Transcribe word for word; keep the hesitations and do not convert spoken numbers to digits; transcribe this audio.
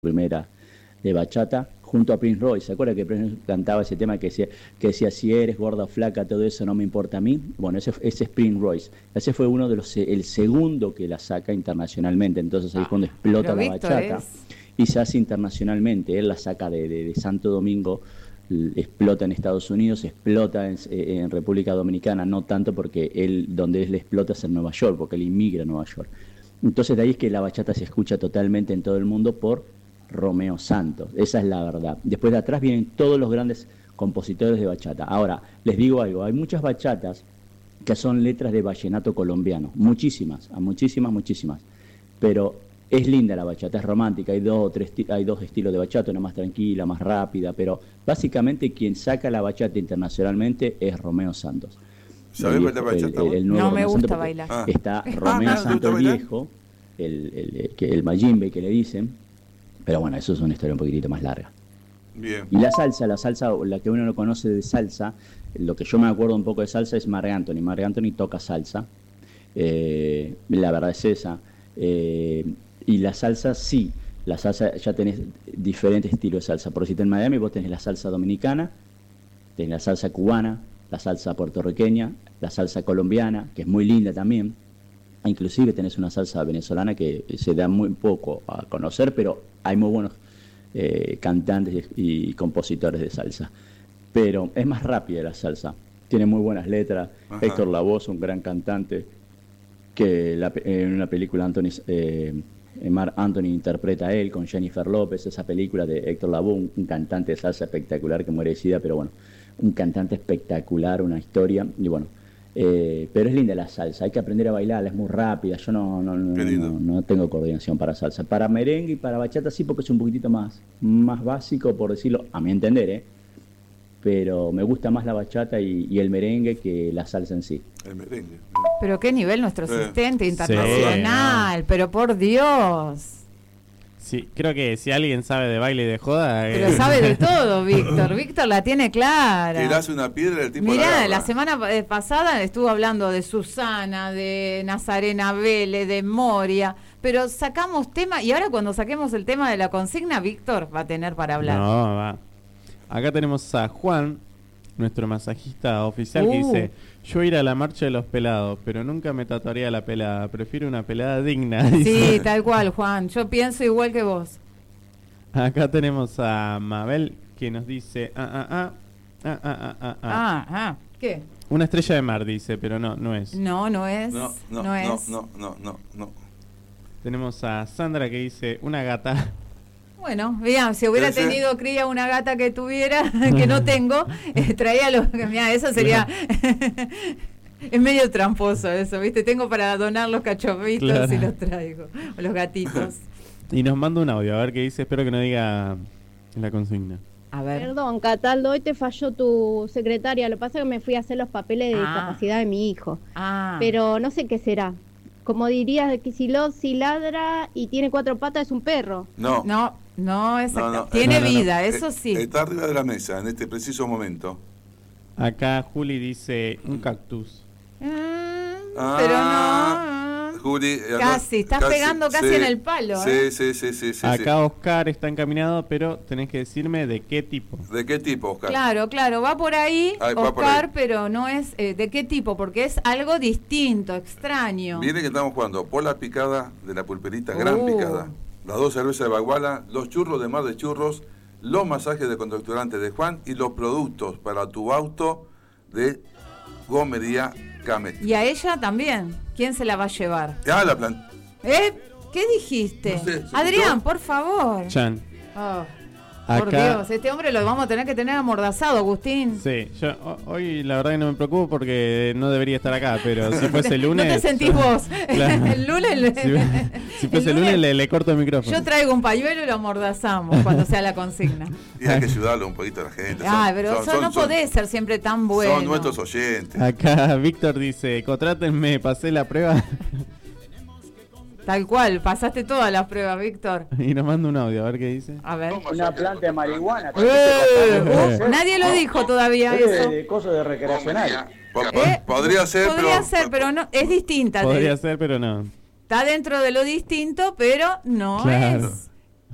primera de bachata, junto a Prince Royce. ¿Se acuerda que Prince cantaba ese tema que decía, que decía si eres gorda o flaca, todo eso no me importa a mí? Bueno, ese, ese es Prince Royce. Ese fue uno de los, el segundo que la saca internacionalmente, entonces ahí es cuando explota la bachata es... y se hace internacionalmente. Él la saca de, de, de Santo Domingo, explota en Estados Unidos, explota en, en República Dominicana, no tanto porque él, donde él explota es en Nueva York, porque él inmigra a Nueva York. Entonces de ahí es que la bachata se escucha totalmente en todo el mundo por Romeo Santos, esa es la verdad. Después de atrás vienen todos los grandes compositores de bachata. Ahora, les digo algo, hay muchas bachatas que son letras de vallenato colombiano, muchísimas, muchísimas, muchísimas, pero es linda la bachata, es romántica, hay dos o tres, hay dos estilos de bachata, una más tranquila, más rápida, pero básicamente quien saca la bachata internacionalmente es Romeo Santos. ¿Sabés bailar bachata? El, el, el nuevo no me Romeo gusta Santos, bailar. Ah. Está Romeo ah, Santos viejo, el, el, el, el mayimbe que le dicen. Pero bueno, eso es una historia un poquitito más larga. Bien. Y la salsa, la salsa, la que uno no conoce de salsa, lo que yo me acuerdo un poco de salsa es Marc Anthony. Marc Anthony toca salsa, eh, la verdad es esa. Eh, y la salsa, sí, la salsa ya tenés diferentes estilos de salsa. Por si en Miami vos tenés la salsa dominicana, tenés la salsa cubana, la salsa puertorriqueña, la salsa colombiana, que es muy linda también. Inclusive tenés una salsa venezolana que se da muy poco a conocer, pero hay muy buenos eh, cantantes y compositores de salsa. Pero es más rápida la salsa, tiene muy buenas letras. Ajá. Héctor Lavoe, un gran cantante, que la, en una película Anthony, eh, Marc Anthony interpreta a él con Jennifer López, esa película de Héctor Lavoe, un, un cantante de salsa espectacular que muere de sida, pero bueno, un cantante espectacular, una historia, y bueno, Eh, pero es linda la salsa, hay que aprender a bailarla, es muy rápida. Yo no, no, no, no, no tengo coordinación para salsa. Para merengue y para bachata sí, porque es un poquitito más, más básico, por decirlo, a mi entender, ¿eh? Pero me gusta más la bachata y, y el merengue que la salsa en sí. El merengue. Pero qué nivel nuestro eh. asistente internacional, sí, pero por Dios. Sí, creo que si alguien sabe de baile y de joda... Pero eh. sabe de todo, Víctor. Víctor la tiene clara. Tirás una piedra el tipo Mirá, la, la semana pasada estuvo hablando de Susana, de Nazarena Vélez, de Moria, pero sacamos tema, y ahora cuando saquemos el tema de la consigna, Víctor va a tener para hablar. No, va. Acá tenemos a Juan, nuestro masajista oficial, uh. que dice... Yo ir a la marcha de los pelados, pero nunca me tatuaría la pelada. Prefiero una pelada digna. Dice. Sí, tal cual, Juan. Yo pienso igual que vos. Acá tenemos a Mabel que nos dice... Ah, ah, ah, ah, ah, ah, ah, ah, ah. ¿Qué? Una estrella de mar, dice, pero no, no es. No, no es. No, no, no, no, es. no, no, no, no. Tenemos a Sandra que dice una gata... Bueno, bien, si hubiera ¿Ese? tenido cría una gata que tuviera, que no tengo, eh, traía los... Mirá, eso sería... Es medio tramposo eso, ¿viste? Tengo para donar los cachorritos claro. y los traigo, o los gatitos. Y nos manda un audio, a ver qué dice, espero que no diga la consigna. A ver. Perdón, Cataldo, hoy te falló tu secretaria, lo que pasa es que me fui a hacer los papeles de ah. discapacidad de mi hijo. Ah. Pero no sé qué será. Como dirías, que si lo si ladra y tiene cuatro patas es un perro. No. No, no, exacto. No, no, tiene no, no, vida, no. eso sí. Está arriba de la mesa en este preciso momento. Acá Juli dice un cactus. Mm, ah, pero no. Juli, casi, estás casi, pegando casi sí, en el palo. Sí, ¿eh? sí, sí, sí, sí. Acá sí. Oscar está encaminado, pero tenés que decirme de qué tipo. ¿De qué tipo, Oscar? Claro, claro, va por ahí, Ay, Oscar, por ahí. Pero no es eh, de qué tipo, porque es algo distinto, extraño. Miren que estamos jugando por la picada de la pulperita, uh. gran picada. Las dos cervezas de Baguala, los churros de Mar de Churros, los masajes de conductorante de Juan y los productos para tu auto de Gomería Camet. Y a ella también. ¿Quién se la va a llevar? Ah, la plan. ¿Eh? ¿Qué dijiste? No sé, Adrián, ¿no? por favor. Chan. Oh, Acá... Por Dios, este hombre lo vamos a tener que tener amordazado, Agustín. Sí, yo hoy la verdad que no me preocupo porque no debería estar acá, pero si fuese el lunes... No te sentís vos. Claro. El lunes... Le... Si, si fuese el lunes, lunes le, le corto el micrófono. Yo traigo un pañuelo y lo amordazamos cuando sea la consigna. Y hay que ayudarlo un poquito a la gente. Ah, son, pero son, son, son, no son, podés ser siempre tan bueno. Son nuestros oyentes. Acá Víctor dice, contrátenme, pasé la prueba... Tal cual, pasaste todas las pruebas, Víctor. Y nos manda un audio, a ver qué dice. A ver. Una planta de marihuana. ¡Eh! Uh, nadie lo dijo todavía es eso. De cosas de recreacional. ¿Eh? Podría ser, Podría pero... ser, pero no, es distinta. Podría de, ser, pero no. Está dentro de lo distinto, pero no claro. es.